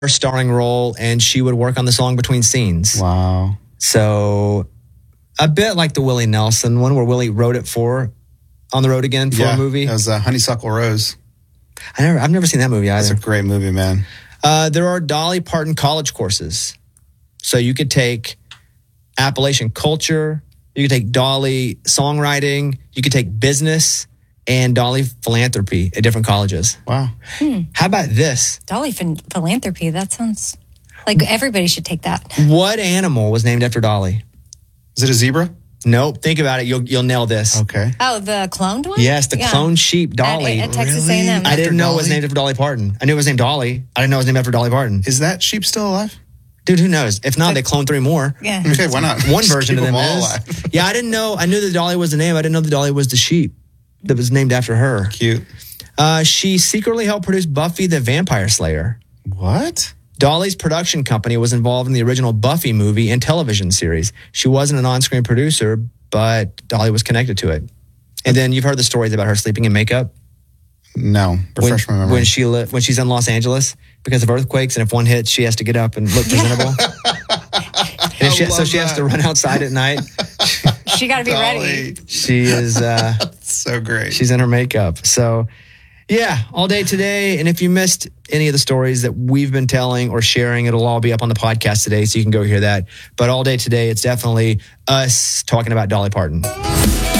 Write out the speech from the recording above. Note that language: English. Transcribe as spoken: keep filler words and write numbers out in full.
starring role, and she would work on the song between scenes. Wow. So a bit like the Willie Nelson one where Willie wrote it for On the Road Again for yeah, a movie. It was uh, Honeysuckle Rose. I never, I've never seen that movie either. That's a great movie, man. Uh, there are Dolly Parton college courses. So you could take Appalachian culture, you could take Dolly songwriting, you could take business, and Dolly philanthropy at different colleges. Wow. Hmm. How about this? Dolly ph- philanthropy. That sounds like everybody should take that. What animal was named after Dolly? Is it a zebra? Nope. Think about it. You'll you'll nail this. Okay. Oh, the cloned one? Yes, the Yeah. cloned sheep, Dolly. At, at Texas Really? A and M. I didn't know Dolly? it was named after Dolly Parton. I knew it was named Dolly. I didn't know it was named after Dolly Parton. Is that sheep still alive? Dude, who knows? If not, they cloned three more. Yeah. Okay, why not? One Just version keep of them all is. alive. Yeah, I didn't know. I knew that Dolly was the name. I didn't know that Dolly was the sheep that was named after her. Cute. Uh, she secretly helped produce Buffy the Vampire Slayer. What? Dolly's production company was involved in the original Buffy movie and television series. She wasn't an on-screen producer, but Dolly was connected to it. And then you've heard the stories about her sleeping in makeup. No. Refresh when, my memory. When, she li- when she's in Los Angeles because of earthquakes, and if one hits, she has to get up and look presentable. And she, so love she has that. to run outside at night. She got to be Dolly. ready. She is... Uh, So great. She's in her makeup. So, yeah, all day today. And if you missed any of the stories that we've been telling or sharing, it'll all be up on the podcast today, so you can go hear that. But all day today, it's definitely us talking about Dolly Parton.